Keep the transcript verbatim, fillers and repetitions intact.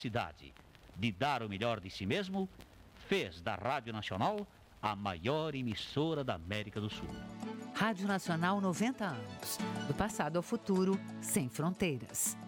cidade de dar o melhor de si mesmo, fez da Rádio Nacional a maior emissora da América do Sul. Rádio Nacional noventa anos. Do passado ao futuro, sem fronteiras.